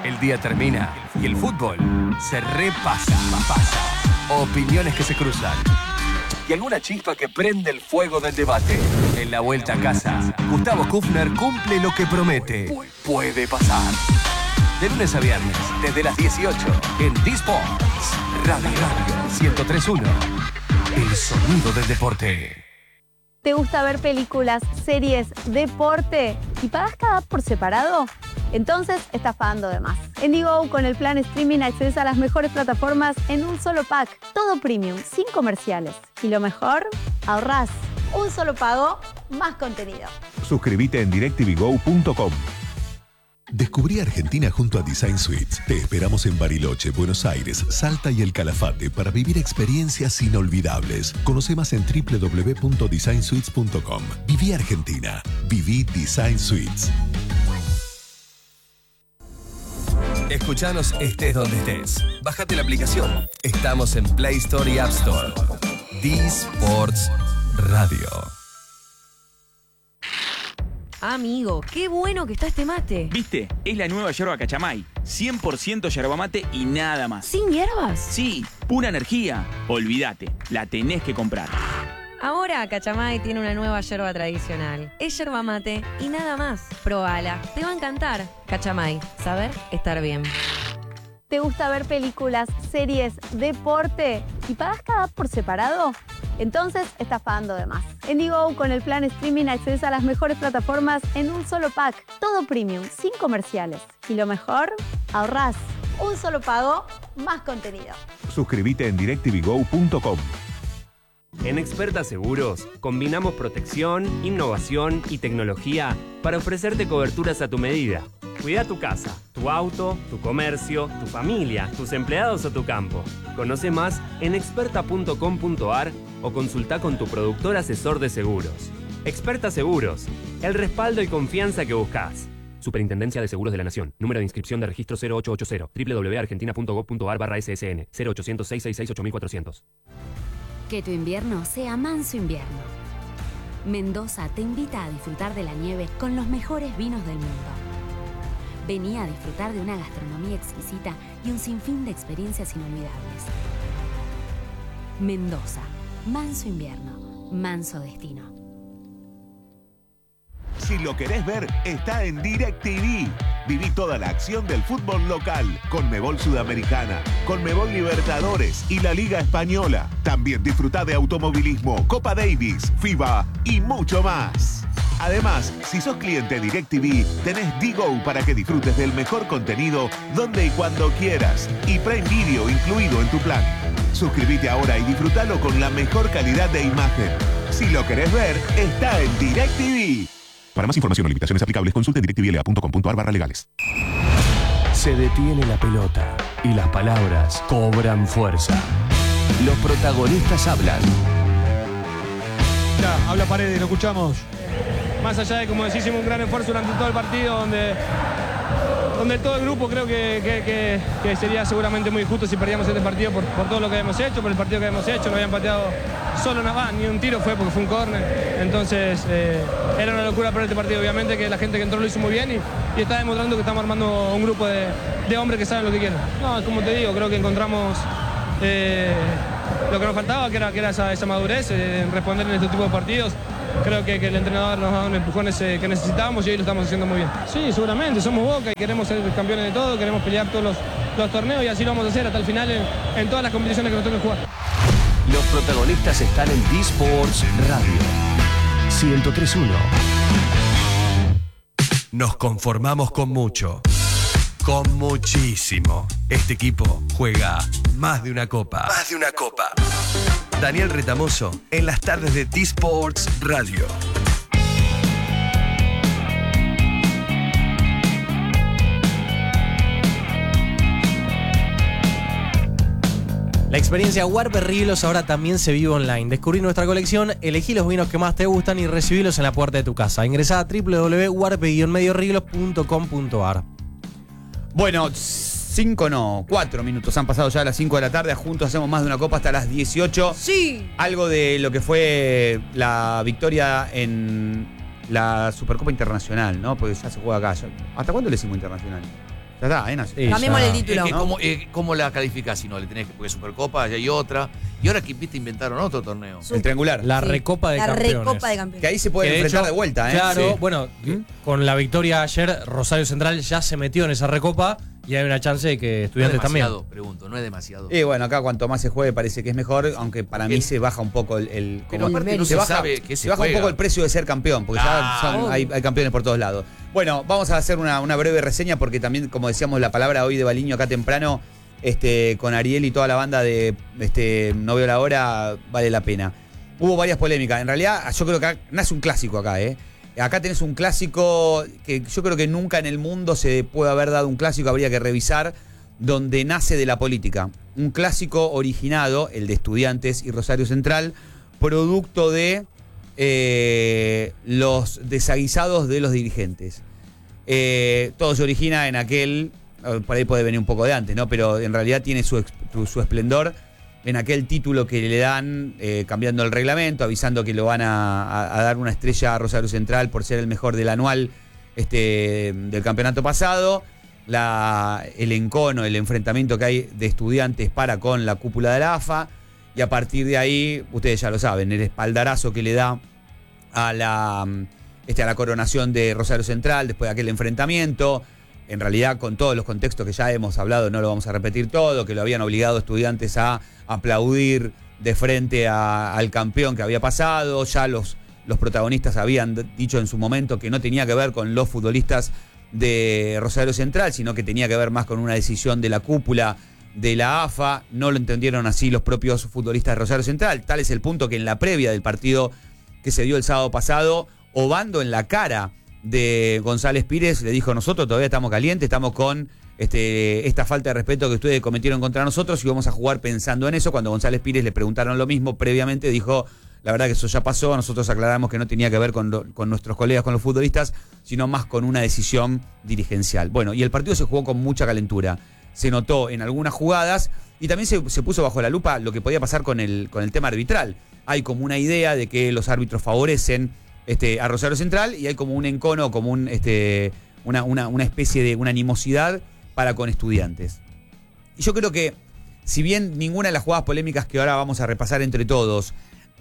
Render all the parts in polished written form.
El día termina y el fútbol se repasa. Opiniones que se cruzan y alguna chispa que prende el fuego del debate. En la vuelta a casa, Gustavo Kufner cumple lo que promete. Puede pasar. De lunes a viernes, desde las 18, en D-Sports Radio 103.1. El sonido del deporte. ¿Te gusta ver películas, series, deporte y pagas cada app por separado? Entonces estás pagando de más. En Digo, con el plan streaming accedes a las mejores plataformas en un solo pack. Todo premium, sin comerciales. Y lo mejor, ahorrás. Un solo pago, más contenido. Suscríbete en directvgo.com. Descubrí Argentina junto a Design Suites. Te esperamos en Bariloche, Buenos Aires, Salta y El Calafate para vivir experiencias inolvidables. Conoce más en www.designsuites.com. Viví Argentina. Viví Design Suites. Escuchanos estés donde estés. Bájate la aplicación. Estamos en Play Store y App Store. D-Sports Radio. Amigo, qué bueno que está este mate. ¿Viste? Es la nueva yerba Cachamay. 100% yerba mate y nada más. ¿Sin hierbas? Sí, pura energía. Olvídate, la tenés que comprar. Ahora Cachamay tiene una nueva yerba tradicional. Es yerba mate y nada más. Probala, te va a encantar. Cachamay, saber estar bien. ¿Te gusta ver películas, series, deporte y pagas cada app por separado? Entonces estás pagando de más. En Digo, con el plan streaming accedes a las mejores plataformas en un solo pack. Todo premium, sin comerciales. Y lo mejor, ahorrás. Un solo pago, más contenido. Suscríbete en directvgo.com. En Experta Seguros, combinamos protección, innovación y tecnología para ofrecerte coberturas a tu medida. Cuida tu casa, tu auto, tu comercio, tu familia, tus empleados o tu campo. Conoce más en experta.com.ar o consulta con tu productor asesor de seguros. Experta Seguros, el respaldo y confianza que buscas. Superintendencia de Seguros de la Nación. Número de inscripción de registro 0880. www.argentina.gov.ar/SSN 0800 666 8400. Que tu invierno sea manso invierno. Mendoza te invita a disfrutar de la nieve con los mejores vinos del mundo. Vení a disfrutar de una gastronomía exquisita y un sinfín de experiencias inolvidables. Mendoza, manso invierno, manso destino. Si lo querés ver, está en DirecTV. Viví toda la acción del fútbol local, Conmebol Sudamericana, Conmebol Libertadores y la Liga Española. También disfrutá de automovilismo, Copa Davis, FIBA y mucho más. Además, si sos cliente DirecTV, tenés Digo para que disfrutes del mejor contenido donde y cuando quieras. Y Prime Video incluido en tu plan. Suscríbete ahora y disfrutalo con la mejor calidad de imagen. Si lo querés ver, está en DirecTV. Para más información o limitaciones aplicables, consulte directvla.com.ar/legales. Se detiene la pelota y las palabras cobran fuerza. Los protagonistas hablan. Ya, habla Paredes, lo escuchamos. Más allá de, como decís, hicimos un gran esfuerzo durante todo el partido, donde todo el grupo creo que sería seguramente muy injusto si perdíamos este partido por todo lo que habíamos hecho, por el partido que habíamos hecho. No habían pateado solo nada, ni un tiro fue porque fue un córner. Entonces era una locura perder este partido. Obviamente que la gente que entró lo hizo muy bien y está demostrando que estamos armando un grupo de hombres que saben lo que quieren. No, como te digo, creo que encontramos lo que nos faltaba, que era esa madurez en responder en este tipo de partidos. Creo que el entrenador nos da un empujón que necesitábamos y hoy lo estamos haciendo muy bien. Sí, seguramente, somos Boca y queremos ser campeones de todo, queremos pelear todos los torneos y así lo vamos a hacer hasta el final en todas las competiciones que nos toquen jugar. Los protagonistas están en D-Sports Radio 103.1. Nos conformamos con mucho, con muchísimo. Este equipo juega más de una copa. Más de una copa. Daniel Retamoso en las tardes de D-Sports Radio. La experiencia Warpe Riglos ahora también se vive online. Descubrí nuestra colección, elegí los vinos que más te gustan y recibilos en la puerta de tu casa. Ingresá a www.warpe-medioriglos.com.ar. Bueno, 4 minutos han pasado ya a las 5 de la tarde. Juntos hacemos más de una copa hasta las 18. Sí. Algo de lo que fue la victoria en la Supercopa Internacional, ¿no? Porque ya se juega acá. ¿Hasta cuándo le decimos internacional? Ya está, ahí nació. Sí, Cambiémosle ya. el título. ¿Cómo la calificás si no le tenés que? Porque Supercopa, ya hay otra. Y ahora que viste inventaron otro torneo. El triangular. La Recopa de Campeones. Recopa de Campeones. Que ahí se pueden Que de enfrentar hecho, de vuelta, ¿eh? Claro, Sí. bueno, con la victoria ayer, Rosario Central ya se metió en esa Recopa y hay una chance de que Estudiantes no es demasiado, también. pregunto, no es demasiado. Y bueno, acá cuanto más se juegue parece que es mejor, aunque para mí se baja un poco el Pero aparte no se sabe que se baja un poco el precio de ser campeón, porque hay campeones por todos lados. Bueno, vamos a hacer una breve reseña porque también, como decíamos, la palabra hoy de Baliño acá temprano, con Ariel y toda la banda de No Veo la Hora, vale la pena. Hubo varias polémicas. En realidad, yo creo que acá nace un clásico acá, ¿eh? Acá tenés un clásico que yo creo que nunca en el mundo se puede haber dado un clásico, habría que revisar, donde nace de la política. Un clásico originado, el de Estudiantes y Rosario Central, producto de los desaguisados de los dirigentes. Todo se origina en aquel, por ahí puede venir un poco de antes, ¿no? Pero en realidad tiene su esplendor en aquel título que le dan, cambiando el reglamento, avisando que lo van a dar una estrella a Rosario Central por ser el mejor del anual del campeonato pasado. El encono, el enfrentamiento que hay de Estudiantes para con la cúpula de la AFA, y a partir de ahí, ustedes ya lo saben, el espaldarazo que le da a la coronación de Rosario Central después de aquel enfrentamiento, en realidad con todos los contextos que ya hemos hablado, no lo vamos a repetir todo, que lo habían obligado a Estudiantes a aplaudir de frente al campeón que había pasado. Ya los protagonistas habían dicho en su momento que no tenía que ver con los futbolistas de Rosario Central, sino que tenía que ver más con una decisión de la cúpula de la AFA. No lo entendieron así los propios futbolistas de Rosario Central. Tal es el punto que en la previa del partido que se dio el sábado pasado, Obando en la cara de González Pires le dijo: nosotros todavía estamos calientes, estamos con esta falta de respeto que ustedes cometieron contra nosotros y vamos a jugar pensando en eso. Cuando González Pires le preguntaron lo mismo previamente, dijo: la verdad que eso ya pasó, nosotros aclaramos que no tenía que ver con nuestros colegas, con los futbolistas, sino más con una decisión dirigencial. Bueno, y el partido se jugó con mucha calentura. Se notó en algunas jugadas y también se puso bajo la lupa lo que podía pasar con el tema arbitral. Hay como una idea de que los árbitros favorecen a Rosario Central y hay como un encono, como una especie de una animosidad para con Estudiantes. Y yo creo que, si bien ninguna de las jugadas polémicas que ahora vamos a repasar entre todos,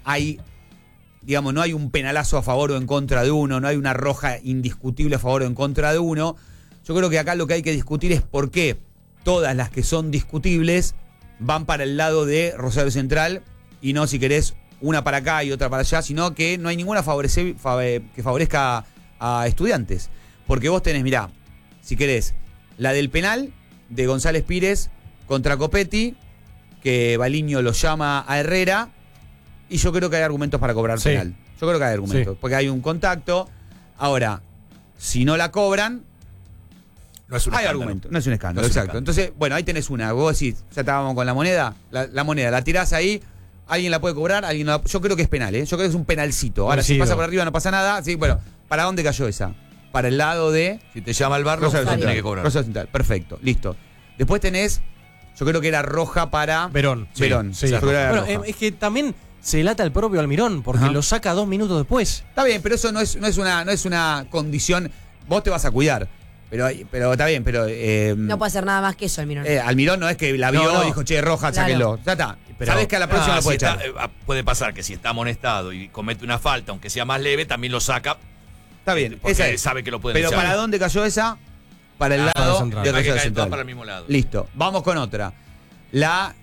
no hay un penalazo a favor o en contra de uno, no hay una roja indiscutible a favor o en contra de uno, yo creo que acá lo que hay que discutir es por qué todas las que son discutibles van para el lado de Rosario Central y no, si querés, una para acá y otra para allá, sino que no hay ninguna que favorezca a Estudiantes. Porque vos tenés, mirá, si querés, la del penal de González Pires contra Copetti, que Baliño lo llama a Herrera, y yo creo que hay argumentos para cobrar penal. Yo creo que hay argumentos, porque hay un contacto. Ahora, si no la cobran, no es un hay escándalo. argumento, no es un escándalo, No es un exacto. escándalo. Entonces, bueno, ahí tenés una. Vos decís, ya estábamos con la moneda, la moneda, la tirás ahí, alguien la puede cobrar, alguien no la... Yo creo que es penal, ¿eh? Yo creo que es un penalcito. Ahora, si pasa por arriba no pasa nada. Sí, bueno, ¿para dónde cayó esa? Para el lado de... Si te llama el bar, no tiene que cobrar. Rosario Central, perfecto, listo. Después tenés, yo creo que era roja para... Verón. Verón. Sí. Yo creo que era Bueno, roja. es que también se delata el propio Almirón, porque lo saca 2 minutos después. Está bien, pero eso no es una condición... Vos te vas a cuidar. Pero está bien, pero... no puede hacer nada más que eso, Almirón. Almirón no es que la vio y dijo, che, roja, Claro. sáquenlo. Ya está. Sabés que a la próxima lo puede echar. Puede pasar que si está amonestado y comete una falta, aunque sea más leve, también lo saca. Está bien, porque esa es. sabe que lo puede Pero echar. ¿para dónde cayó esa? Para el lado central. de Hay que Rosario caer Central. todas para el mismo lado. Listo, vamos con otra. La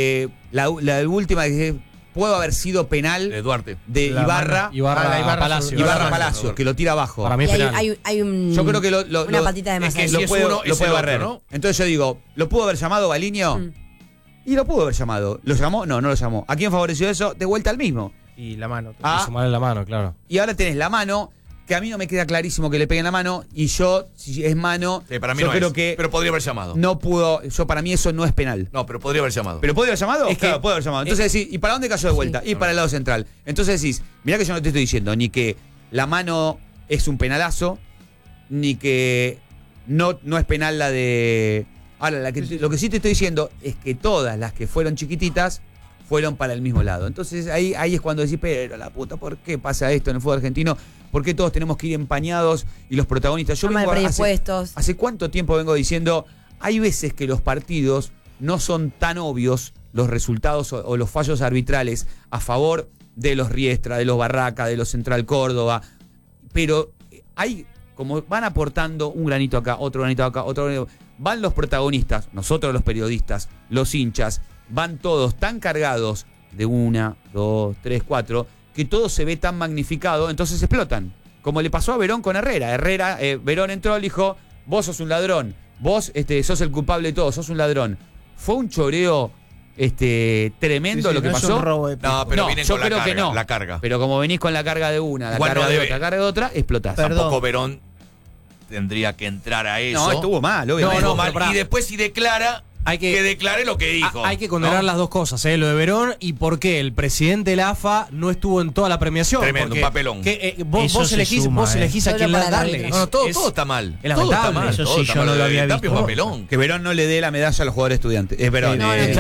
última que pudo haber sido penal De Duarte. de La Ibarra Palacio. Palacio, que lo tira abajo. Para mí es Y penal. hay un, Yo creo que una patita de más. es que lo si es puede, uno, lo es puede el barrer. otro, ¿no? Entonces yo digo, ¿lo pudo haber llamado Baliño? Y lo pudo haber llamado. ¿Lo llamó? No, no lo llamó. ¿A quién favoreció eso? De vuelta al mismo. Y la mano. Ah. Hizo mal en la mano, claro. Y ahora tenés la mano, que a mí no me queda clarísimo que le peguen la mano, y yo, si es mano, Sí, para mí yo no creo es. que Pero podría haber llamado. no pudo, para mí eso no es penal. No, pero podría haber llamado. ¿Pero puede haber llamado? Es que- Claro, puede haber llamado. Entonces decís, ¿y para dónde cayó de vuelta? Y para el lado central. Entonces decís, mirá que yo no te estoy diciendo ni que la mano es un penalazo, ni que no es penal la de... Ahora, lo que sí te estoy diciendo es que todas las que fueron chiquititas fueron para el mismo lado. Entonces ahí es cuando decís, pero la puta, ¿por qué pasa esto en el fútbol argentino? ¿Por qué todos tenemos que ir empañados y los protagonistas? Yo Mal vengo predispuestos. ¿Hace cuánto tiempo vengo diciendo? Hay veces que los partidos no son tan obvios, los resultados o los fallos arbitrales a favor de los Riestra, de los Barraca, de los Central Córdoba, pero hay, como van aportando un granito acá, otro granito acá, otro granito, van los protagonistas, nosotros los periodistas, los hinchas, van todos tan cargados de 1, 2, 3, 4, que todo se ve tan magnificado, entonces explotan. Como le pasó a Verón con Herrera. Verón entró y dijo, vos sos un ladrón, vos sos el culpable de todo, sos un ladrón. Fue un choreo tremendo lo que pasó. No, pero vienen yo con creo que no. la carga. Pero como venís con la carga de una, la carga de otra, la carga de otra, explotás. Tampoco Verón tendría que entrar a eso. No, estuvo mal, obviamente. Estuvo mal. Y después si declara, que declare lo que dijo. Hay que condenar las dos cosas, lo de Verón y por qué el presidente de la AFA no estuvo en toda la premiación. Tremendo, un papelón. Vos elegís a quién darle. No, todo está mal. Es lamentable. Eso sí, yo no lo había visto. Papelón. Que Verón no le dé la medalla a los jugadores estudiantes. Es Verón.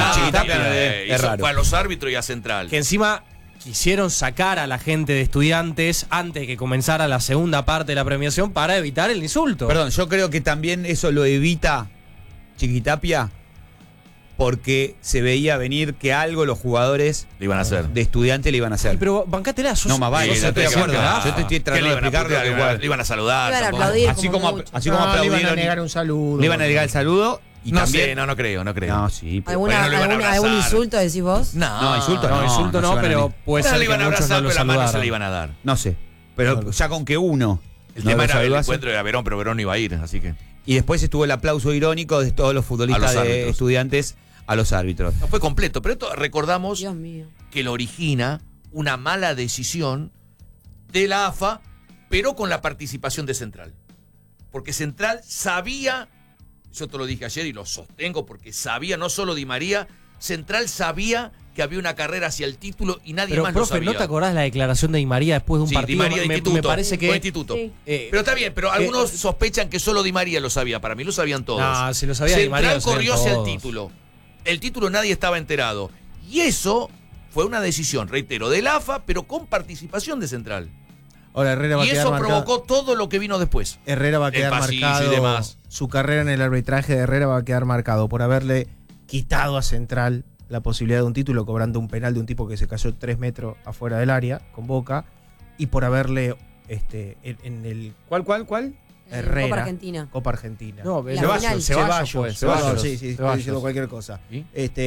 Es raro. Fue a los árbitros y a Central. Que encima quisieron sacar a la gente de Estudiantes antes de que comenzara la segunda parte de la premiación para evitar el insulto. Perdón, yo creo que también eso lo evita Chiquitapia porque se veía venir que algo los jugadores le iban a hacer. De Estudiantes le iban a hacer. Ay, pero bancátela, no más vale, yo estoy de acuerdo. Yo te estoy tratando de explicar lo que le iban a saludar. Le iban a aplaudir así como aplaudieron. Le iban a negar un saludo. Le iban a negar el saludo. Y no también, sé, no creo. No, sí. ¿Algún insulto decís vos? No, insulto no, pero puede ser le iban a abrazar, pero la mano se le iban iban a dar. No sé. Pero ya con que uno. El tema era el encuentro de Verón, pero Verón no iba a ir, así que. Y después estuvo el aplauso irónico de todos los futbolistas de Estudiantes a los árbitros. No fue completo, pero esto recordamos que lo origina una mala decisión de la AFA, pero con la participación de Central. Porque Central sabía, yo te lo dije ayer y lo sostengo porque sabía, no solo Di María, Central sabía que había una carrera hacia el título y nadie más lo sabía. ¿No te acordás la declaración de Di María después de un partido? Di María de instituto, me parece que instituto. Sí. Pero está bien, pero algunos sospechan que solo Di María lo sabía. Para mí lo sabían todos. No, si lo sabía Di María, Central corrió hacia el título. El título nadie estaba enterado. Y eso fue una decisión, reitero, del AFA, pero con participación de Central. Ahora Herrera va a y quedar eso marcado. Provocó todo lo que vino después. Herrera va a quedar marcado. Y demás. Su carrera en el arbitraje de Herrera va a quedar marcado por haberle quitado a Central la posibilidad de un título cobrando un penal de un tipo que se cayó 3 metros afuera del área con Boca y por haberle en el ¿Cuál? Herrera. Copa Argentina. Copa Argentina. No, Ceballos. Sí, estoy diciendo cualquier cosa. ¿Sí?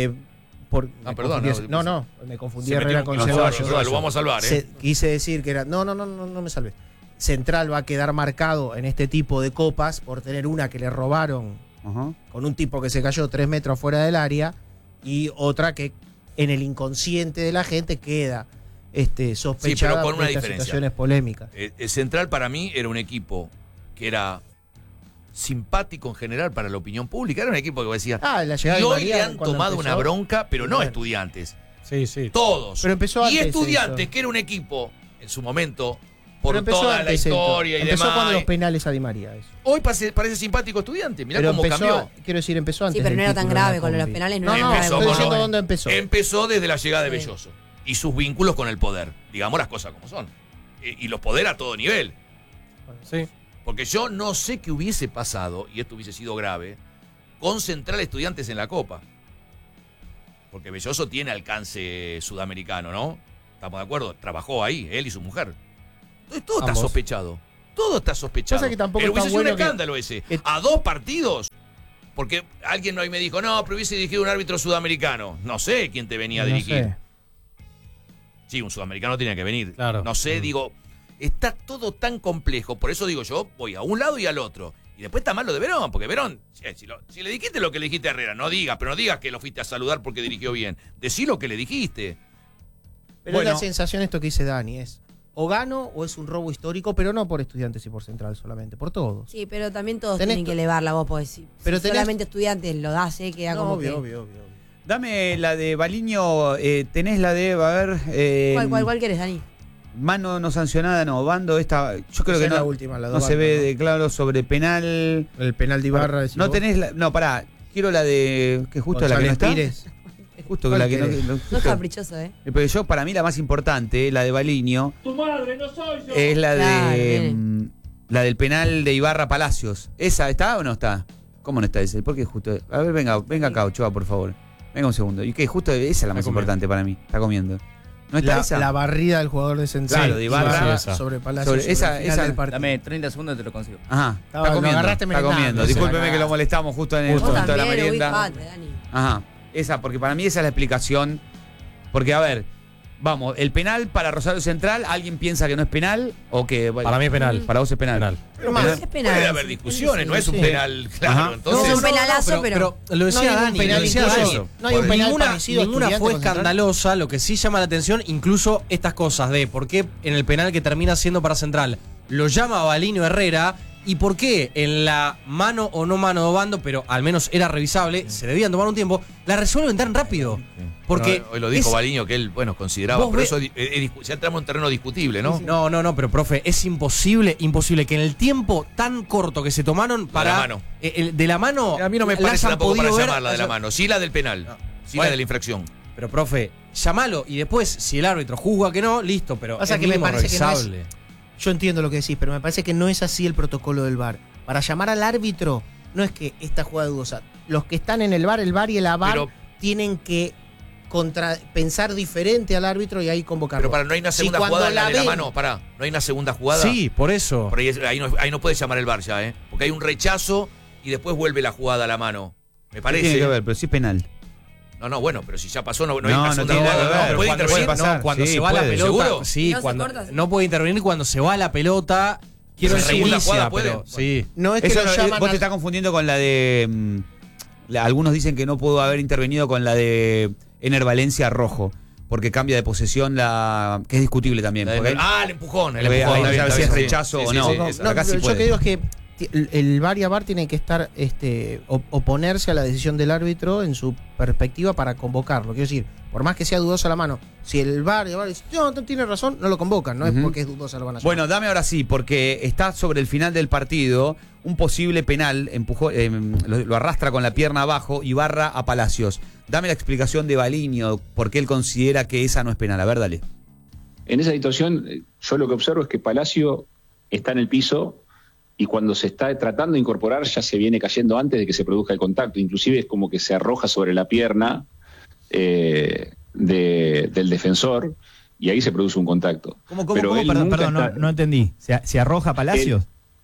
No, me confundí Herrera con Ceballos. Lo vamos a salvar, Quise decir que era. No me salvé. Central va a quedar marcado en este tipo de copas por tener una que le robaron con un tipo que se cayó 3 metros afuera del área y otra que en el inconsciente de la gente queda sospechada pero con una de estas diferencia. situaciones polémicas. El Central para mí era un equipo que era simpático en general para la opinión pública. Era un equipo que decía, la llegada y de hoy María, le han tomado una bronca, pero no Estudiantes. Sí. Todos. Pero empezó y antes Estudiantes, eso. que era un equipo en su momento por toda la historia y empezó demás. cuando los penales a Di María. Eso. Hoy parece simpático Estudiante. Mirá pero cómo cambió. Quiero decir, empezó antes. Sí, pero no era tan título, grave con los penales. No, estoy diciendo dónde empezó. Empezó desde la llegada de Belloso y sus vínculos con el poder. Digamos las cosas como son. Y los poderes a todo nivel. Sí. Porque yo no sé qué hubiese pasado, y esto hubiese sido grave, con Central Estudiantes en la Copa. Porque Belloso tiene alcance sudamericano, ¿no? ¿Estamos de acuerdo? Trabajó ahí, él y su mujer. Entonces todo está sospechado. Todo está sospechado. Pasa que tampoco pero está hubiese sido bueno un escándalo ese. A 2 partidos. Porque alguien hoy me dijo, no, pero hubiese dirigido un árbitro sudamericano. No sé quién te venía a dirigir. Sé. Sí, un sudamericano tenía que venir. Claro. No sé, digo, está todo tan complejo. Por eso digo, yo voy a un lado y al otro. Y después está mal lo de Verón, porque Verón, si le dijiste lo que le dijiste a Herrera, no digas que lo fuiste a saludar porque dirigió bien. Decí lo que le dijiste. Pero es la sensación esto que dice Dani, es o gano o es un robo histórico, pero no por Estudiantes y por Central solamente, por todos. Sí, pero también todos tienen que elevar la voz, porque si solamente Estudiantes lo da, queda como obvio. Dame la de Baliño, tenés la de, a ver... ¿Cuál querés, Dani? Mano no sancionada, no, Bando esta, yo creo Esa que es no, la última, la no se ve de claro sobre penal. El penal de Ibarra. No tenés la, no, pará, quiero la de, que justo la que no está. Pires. Justo que la que No es caprichoso, Pero para mí la más importante, la de Baliño. Tu madre, no soy yo. Es la de la del penal de Ibarra Palacios. ¿Esa está o no está? ¿Cómo no está ese? Porque justo. A ver, venga acá, Ochoa, por favor. Venga un segundo. Y que justo esa es la más importante para mí. Está comiendo. ¿No está esa? La barrida del jugador de Central. Claro, de Ibarra sobre Palacios. Esa Dame 30 segundos y te lo consigo. Ajá. Está comiendo. Discúlpeme que lo molestamos justo en el momento de la merienda. Ajá. Esa, porque para mí esa es la explicación. Porque, a ver, vamos, el penal para Rosario Central, ¿alguien piensa que no es penal? O que, bueno, para mí es penal. Para vos es penal. Pero más, es penal. Puede haber discusiones, no es un penal, claro. Entonces, no es un penalazo, pero lo decía Dani. No hay un penal parecido. Ninguna fue escandalosa. Lo que sí llama la atención, incluso estas cosas de por qué en el penal que termina siendo para Central lo llama Balino Herrera. ¿Y por qué en la mano o no mano de Obando, pero al menos era revisable, se debían tomar un tiempo, la resuelven tan rápido? Porque hoy lo dijo Baliño, que él, consideraba, pero eso ya entramos en terreno discutible, ¿no? No, pero profe, es imposible que en el tiempo tan corto que se tomaron para... De la mano. De la mano... A mí no me parece tampoco para llamarla de la mano, sí la del penal, sí la de la infracción. Pero profe, llámalo y después, si el árbitro juzga que no, listo, pero es que me parece revisable. Que no es... Yo entiendo lo que decís, pero me parece que no es así el protocolo del VAR. Para llamar al árbitro, no es que esta jugada dudosa. Los que están en el VAR y el AVAR tienen que pensar diferente al árbitro y ahí convocarlo. Pero no hay una segunda jugada de la mano, no hay una segunda jugada. Sí, por eso. Ahí no puede llamar el VAR ya, porque hay un rechazo y después vuelve la jugada a la mano. Me parece. Tiene que ver, pero sí es penal. No, bueno, pero si ya pasó, no hay una segunda jugada. ¿Puede intervenir? Cuando se va la pelota. ¿Seguro? Sí, no puede intervenir cuando se va la pelota. Quiero decir, segunda jugada puede. Pero, sí. No es que eso lo llaman vos te estás confundiendo con la de. Algunos dicen que no pudo haber intervenido con la de Ener Valencia Rojo, porque cambia de posesión que es discutible también. El empujón. Ahí no sabe si es rechazo o no. Acá sí yo que digo es que el VAR y AVAR tienen que estar oponerse a la decisión del árbitro en su perspectiva para convocarlo. Quiero decir, por más que sea dudosa la mano, si el VAR y AVAR dicen, no tiene razón, no lo convocan, no es porque es dudosa la mano. Bueno, dame ahora sí, porque está sobre el final del partido un posible penal, lo arrastra con la pierna abajo y barra a Palacios. Dame la explicación de Baliño, por qué él considera que esa no es penal. A ver, dale. En esa situación, yo lo que observo es que Palacio está en el piso y cuando se está tratando de incorporar ya se viene cayendo antes de que se produzca el contacto. Inclusive es como que se arroja sobre la pierna del defensor y ahí se produce un contacto. ¿Cómo? Perdón, no entendí. ¿Se arroja Palacios?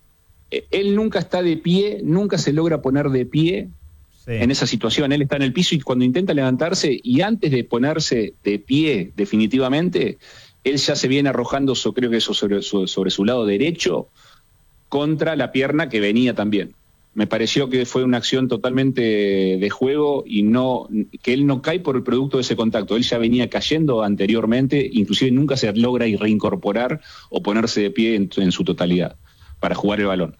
Él nunca está de pie, nunca se logra poner de pie en esa situación. Él está en el piso y cuando intenta levantarse y antes de ponerse de pie definitivamente, él ya se viene arrojando, creo que eso sobre su lado derecho, contra la pierna que venía también. Me pareció que fue una acción totalmente de juego y que él no cae por el producto de ese contacto. Él ya venía cayendo anteriormente, inclusive nunca se logra reincorporar o ponerse de pie en su totalidad para jugar el balón.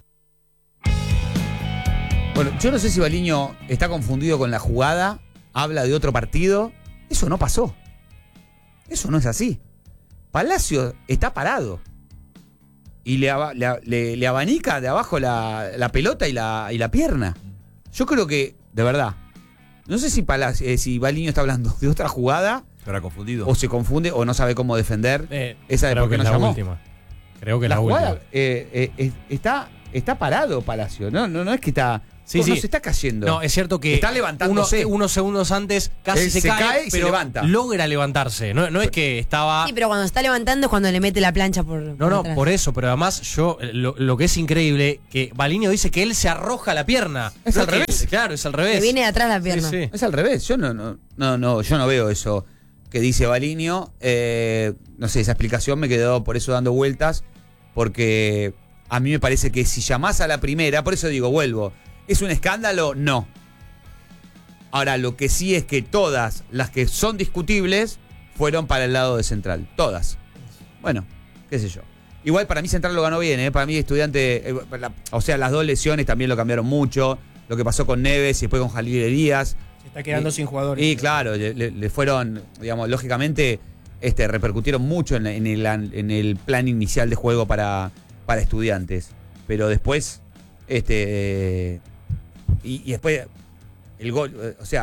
Bueno, yo no sé si Baliño está confundido con la jugada, habla de otro partido. Eso no pasó. Eso no es así. Palacio está parado. Y le abanica de abajo la pelota y la pierna. Yo creo que, de verdad, no sé si Baliño está hablando de otra jugada. Se habrá confundido. O se confunde o no sabe cómo defender. Esa de por qué no llamó. Última. Creo que la jugada, última. Está parado Palacio. No es que está... Sí. No se está cayendo. No, es cierto que está levantándose. Unos segundos antes casi se cae, y pero se levanta. Logra levantarse. No es que estaba... Sí, pero cuando se está levantando es cuando le mete la plancha por atrás. Por eso. Pero además lo que es increíble, que Baliño dice que él se arroja la pierna. Es al revés. Claro, es al revés. Le viene de atrás la pierna. Sí. Es al revés. Yo no veo eso que dice Baliño. No sé, esa explicación me quedó por eso dando vueltas. Porque a mí me parece que si llamás a la primera, por eso digo, vuelvo. ¿Es un escándalo? No. Ahora, lo que sí es que todas las que son discutibles fueron para el lado de Central. Todas. Bueno, qué sé yo. Igual para mí Central lo ganó bien, ¿eh? Para mí Estudiante, las dos lesiones también lo cambiaron mucho. Lo que pasó con Neves y después con Jalil Elías. Se está quedando sin jugadores. Y claro, le fueron, digamos, lógicamente repercutieron mucho en el plan inicial de juego para Estudiantes. Pero después... Y después el gol,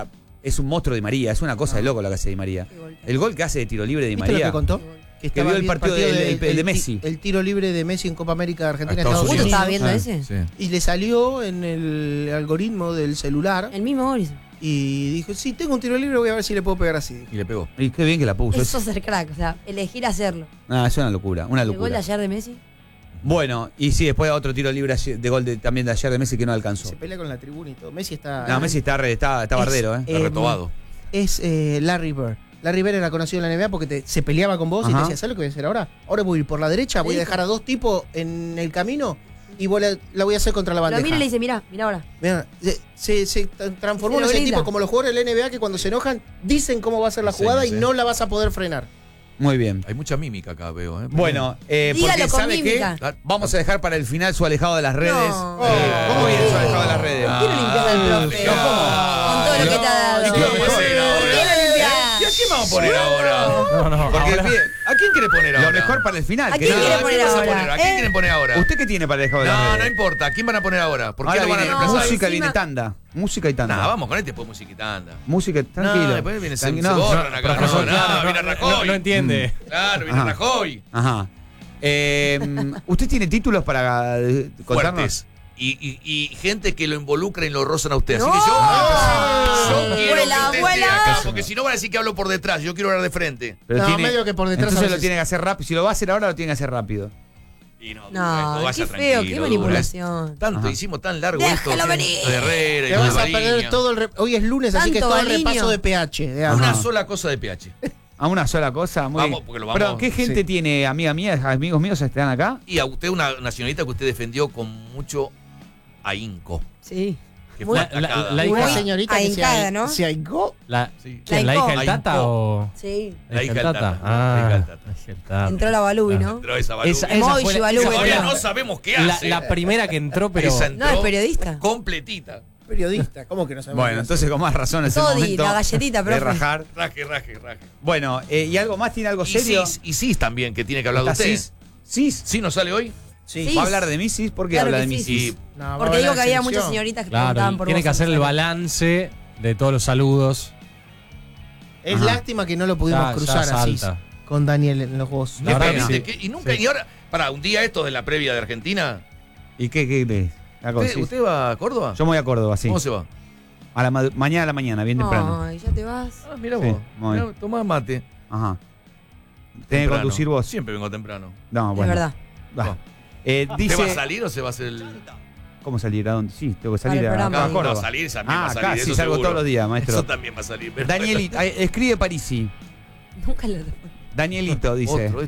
Es un monstruo Di María, es una cosa de loco lo que hace Di María. El gol que hace de tiro libre de Di ¿Viste María. lo que contó? Que vio el partido de Messi. El tiro libre de Messi en Copa América de Argentina. ¿Vos Unidos. estabas viendo ese? Sí. Y le salió en el algoritmo del celular. El mismo gol hizo. Y dijo, sí, tengo un tiro libre, voy a ver si le puedo pegar así. Y le pegó. Y qué bien que la puso. Eso es ser crack, o sea, elegir hacerlo. Es una locura, una ¿El gol de locura. ayer de Messi? Bueno, y sí, después otro tiro libre de gol también de ayer de Messi que no alcanzó. Se pelea con la tribuna y todo. Messi está... No, Messi está bardero, Está retobado. Es Larry Bird. Larry Bird era conocido en la NBA porque se peleaba con vos y te decía, ¿sabes lo que voy a hacer ahora? Ahora voy a ir por la derecha, voy a dejar a 2 tipos en el camino y la voy a hacer contra la bandeja. Lo mira y le dice, mirá ahora. Mirá, se transformó en ese tipo como los jugadores de la NBA que cuando se enojan dicen cómo va a ser la jugada y no la vas a poder frenar. Muy bien. Hay mucha mímica acá, veo. Bueno, porque ¿sabe qué? Vamos a dejar para el final su alejado de las redes. No. ¿Cómo viene su alejado de las redes? Quiero limpiar al profe. Con todo lo que te ha dado. ¿Y qué vamos a hacer ahora? ¿Y a quién vamos a poner ahora? No, Porque ¿A quién quiere poner ahora? lo mejor para el final. ¿A quién quiere poner ahora? ¿A quién quieren poner ahora? ¿Usted qué tiene para el alejado de las redes? No importa. ¿A quién van a poner ahora? ¿Por qué Ahora lo van a viene reemplazar? música, Encima- viene tanda. Música y tanda. Vamos con este, pues música y tanda. Música, tranquilo. No, después viene se Tranquilo. borran acá. profesor, claro, viene Rajoy. no entiende. Claro, viene Rajoy. Ajá. ¿Usted tiene títulos para contarnos? Fuertes. Y gente que lo involucra y lo rozan a usted. Así ¡No! que yo quiero Vuela, que usted vuela. esté acá, porque si no van a decir que hablo por detrás. Yo quiero hablar de frente. Pero No, medio que por detrás Entonces a lo veces- tiene que hacer rápido. Si lo va a hacer ahora, lo tiene que hacer rápido. Y no, No, vaya qué feo, tranquilo, qué manipulación. Tanto Ajá. hicimos tan largo Déjalo esto. venir. De Herrera y Te vas a Mariña. perder todo el... Hoy es lunes, así que Tanto todo el Baliño. repaso de pH. de Una algo. sola cosa de pH. A una sola cosa. Muy Vamos, bien. porque lo vamos- Pero, ¿qué gente sí. tiene, amiga mía, amigos míos están acá? Y a usted una nacionalista que usted defendió con mucho ahínco. Sí. Que fue La- atacada. la Una hija- señorita que ahincada, ¿no? se ahingó. Sí. ¿Quién, ¿La hija del Ahíncó. Tata o...? Sí. La hija del Tata. Ah, La hija del Tata. la hija del Tata. Entró la Balúi, ¿no? Entró esa Balú. Esa Emoji, fue la- Balú, esa fue Todavía entró. no sabemos qué la, hace. la primera que entró, pero... Esa entró No, es periodista. completita. Periodista, ¿cómo que no sabemos? Bueno, entonces con más razón es el Toddy, momento la galletita, de profe. rajar. Raje. Bueno, ¿y algo más? ¿Tiene algo Y serio? Cis también, que tiene que hablar de ¿Está usted. Cis? ¿Cis? ¿Sí no sale hoy? Sí. ¿Va a hablar de mí, Cis? ¿Por qué Claro habla que de mí, sí. Cis? No, va a Porque haber digo que había selección. muchas señoritas que Claro, preguntaban y por tiene vos. que hacer el balance de todos los saludos. Es Ajá. lástima que no lo pudimos Ya cruzar así salta. con Daniel en los juegos. La verdad que Realmente, sí. Y nunca, Sí. y ahora, para un día esto de la previa de Argentina. ¿Y qué crees? ¿Usted va a Córdoba? Yo me voy a Córdoba, sí. ¿Cómo se va? A mañana a la mañana, bien temprano. Ay, ya te vas. Ah, mira Sí, vos. muy bien. Mirá, tomá mate. Ajá. ¿Tenés que Temprano. conducir vos? Siempre vengo temprano. No, Es bueno. verdad. Va. ¿Usted Dice... va a salir o se va a hacer el.? ¿Cómo salir? ¿A dónde? Sí, tengo que salir Para el a programa. Córdoba. No, salir también va a salir. acá eso sí salgo seguro. todos los días, maestro. Eso también va a salir. pero- Danielito, escribe Parisi. Nunca lo Danielito dice: Otro, vos.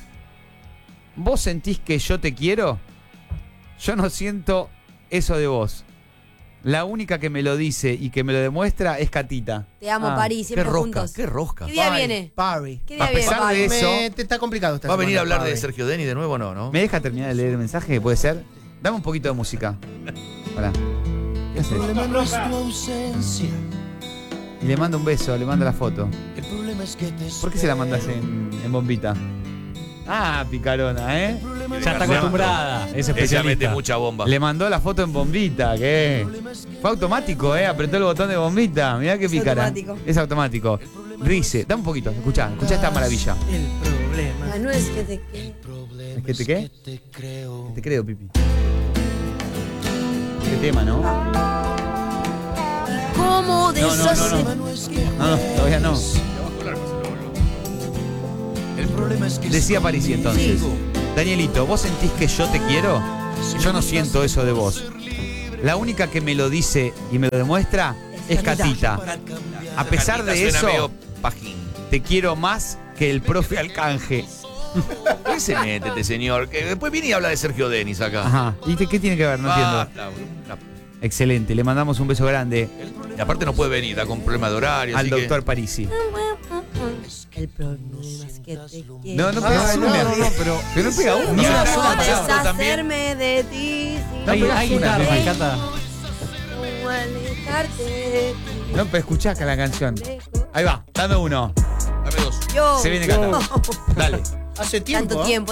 ¿Vos sentís que yo te quiero? Yo no siento eso de vos. La única que me lo dice y que me lo demuestra es Catita. Te amo, Ah, París, Qué siempre rosca, juntos. qué rosca. ¿Qué día Parry, viene? Parry. ¿Qué día A viene, pesar Parry? de eso- Te está complicado esta ¿Va a venir a semana, hablar de Parry. Sergio Denis de nuevo o no? ¿No? ¿Me deja terminar de leer el mensaje? ¿Puede ser? Dame un poquito de música. Hola. ¿Qué haces? Y le mando un beso, le mando la foto. ¿Por qué se la mandas en bombita? Ah, picarona, ¿eh? Ya está acostumbrada. Es Ella mete especialista. mucha bomba. Le mandó la foto en bombita, ¿qué? Fue automático, ¿eh? Apretó el botón de bombita. Mirá qué Es pícara. automático. Es automático. Dice, dame un poquito, escuchá esta maravilla. El problema. Ah, no es que te quiero. ¿Es que te qué? Que te creo, Pipi. Qué tema, ¿no? ¿Cómo No, todavía no. Decía Parisi entonces. Danielito, ¿vos sentís que yo te quiero? Yo no siento eso de vos. La única que me lo dice y me lo demuestra es Catita. A pesar de Suena eso, medio pajín. te quiero más que el profe Alcanje. ¿Qué se mete este señor? Que después viene y habla de Sergio Denis acá. Ajá. ¿Y qué tiene que ver? No entiendo. Basta, Excelente, le mandamos un beso grande y aparte no puede venir, está con problema de horario. al así que- doctor Parisi. El problema es que te quiero. No, no pega una. pero no pega una. Ni una No sola palabra. deshacerme de ti. No, Hay pero hay es una, guitarra, ¿eh? me encanta. Cómo alejarte de ti. No, pero escuchá acá la canción. Ahí va, dame uno. Dame dos. Yo. Se viene Cata. Dale. Hace tiempo. Tanto ¿eh? tiempo.